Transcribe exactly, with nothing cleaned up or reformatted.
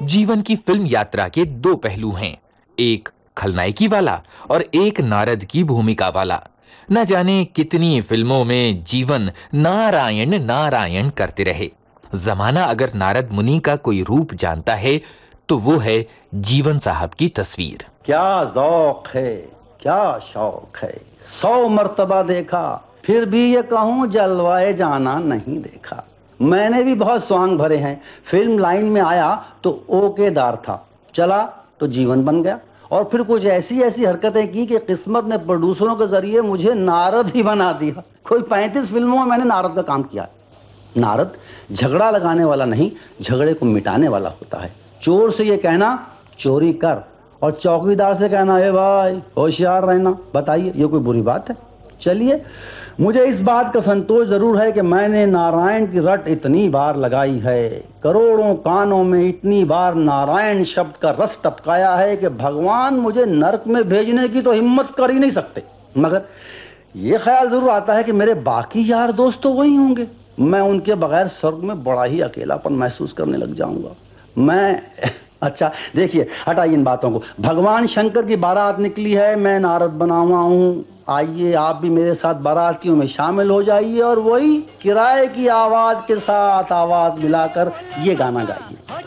जीवन की फिल्म यात्रा के दो पहलू हैं, एक खलनायकी वाला और एक नारद की भूमिका वाला। न जाने कितनी फिल्मों में जीवन नारायण नारायण करते रहे। जमाना अगर नारद मुनि का कोई रूप जानता है तो वो है जीवन साहब की तस्वीर। क्या ज़ौक है, क्या शौक है, सौ मर्तबा देखा फिर भी ये कहूं जलवाए जाना नहीं देखा। मैंने भी बहुत स्वांग भरे हैं। फिल्म लाइन में आया तो ओकेदार था, चला तो जीवन बन गया, और फिर कुछ ऐसी ऐसी हरकतें की कि किस्मत ने प्रोड्यूसरों के जरिए मुझे नारद ही बना दिया। कोई पैंतीस फिल्मों में मैंने नारद का काम किया। नारद झगड़ा लगाने वाला नहीं, झगड़े को मिटाने वाला होता है। चोर से ये कहना चोरी कर, और चौकीदार से कहना ए भाई होशियार रहना। बताइए ये कोई बुरी बात है? चलिए, मुझे इस बात का संतोष जरूर है कि मैंने नारायण की रट इतनी बार लगाई है, करोड़ों कानों में इतनी बार नारायण शब्द का रस टपकाया है कि भगवान मुझे नरक में भेजने की तो हिम्मत कर ही नहीं सकते। मगर ये ख्याल जरूर आता है कि मेरे बाकी यार दोस्त तो वही होंगे, मैं उनके बगैर स्वर्ग में बड़ा ही अकेलापन महसूस करने लग जाऊंगा। मैं अच्छा देखिए, हटाइए इन बातों को। भगवान शंकर की बारात निकली है, मैं नारद बना हुआ हूं। आइए आप भी मेरे साथ बारातियों में शामिल हो जाइए और वही किराए की आवाज के साथ आवाज मिलाकर ये गाना गाइए।